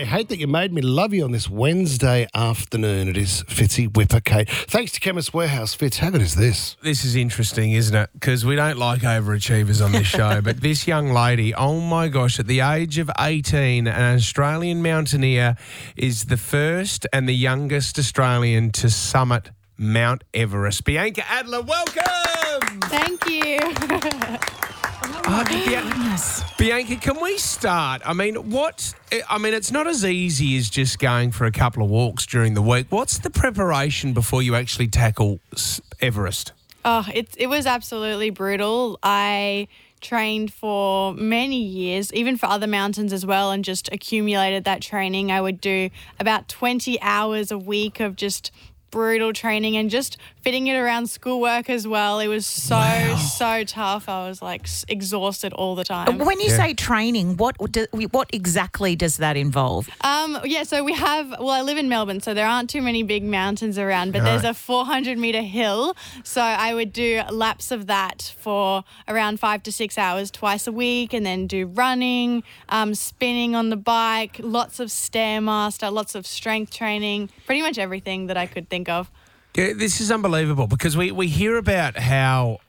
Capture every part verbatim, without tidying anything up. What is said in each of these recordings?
I hate that you made me love you on this Wednesday afternoon. It is Fitzy Whipper Kate. Thanks to Chemist Warehouse. Fitz, how good is this? This is interesting, isn't it? Because we don't like overachievers on this show. But this young lady, oh my gosh, at the age of eighteen, an Australian mountaineer is the first and the youngest Australian to summit Mount Everest. Bianca Adler, welcome! Thank you. Oh, Bianca, Bianca, can we start? I mean, what? I mean, it's not as easy as just going for a couple of walks during the week. What's the preparation before you actually tackle Everest? Oh, it, it was absolutely brutal. I trained for many years, even for other mountains as well, and just accumulated that training. I would do about twenty hours a week of just brutal training and just fitting it around schoolwork as well. It was so, wow. so tough. I was like exhausted all the time. When you yeah. say training, what do, what exactly does that involve? Um, yeah, so we have, well, I live in Melbourne, so there aren't too many big mountains around, but no. there's a four hundred metre hill. So I would do laps of that for around five to six hours twice a week, and then do running, um, spinning on the bike, lots of Stairmaster, lots of strength training, pretty much everything that I could think of. Yeah, this is unbelievable because we, we hear about how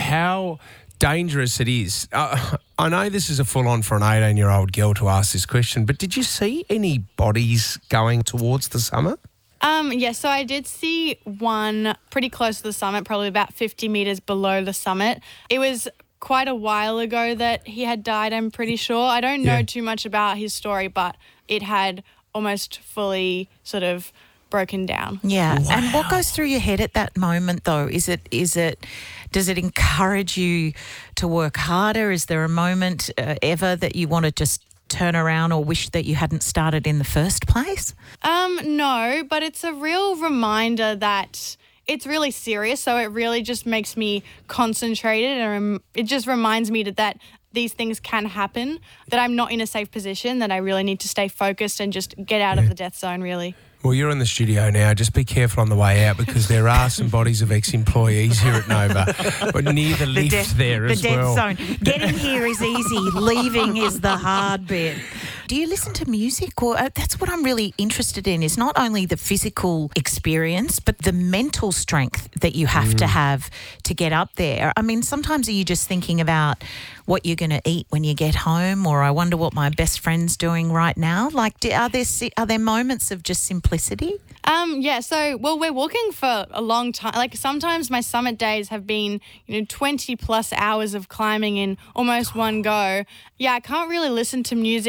how dangerous it is. Uh, I know this is a full-on for an eighteen-year-old girl to ask this question, but did you see any bodies going towards the summit? Um, yeah, so I did see one pretty close to the summit, probably about fifty metres below the summit. It was quite a while ago that he had died, I'm pretty sure. I don't know Yeah. too much about his story, but it had almost fully sort of broken down. Yeah. Wow. And what goes through your head at that moment, though? Is it, is it, does it encourage you to work harder? Is there a moment uh, ever that you want to just turn around or wish that you hadn't started in the first place? Um, no, but it's a real reminder that it's really serious. So it really just makes me concentrated, and it just reminds me that, that these things can happen, that I'm not in a safe position, that I really need to stay focused and just get out yeah. of the death zone, really. Well, you're in the studio now. Just be careful on the way out because there are some bodies of ex-employees here at Nova, but near the lift death, there the as death well. zone. Getting here is easy. Leaving is the hard bit. Do you listen to music? Or uh, that's what I'm really interested in, is not only the physical experience, but the mental strength that you have mm. to have to get up there. I mean, sometimes are you just thinking about what you're going to eat when you get home, or I wonder what my best friend's doing right now? Like, do, are there are there moments of just simplicity? Um, yeah, so, well, we're walking for a long time. Like, sometimes my summit days have been, you know, twenty plus hours of climbing in almost one go. Yeah, I can't really listen to music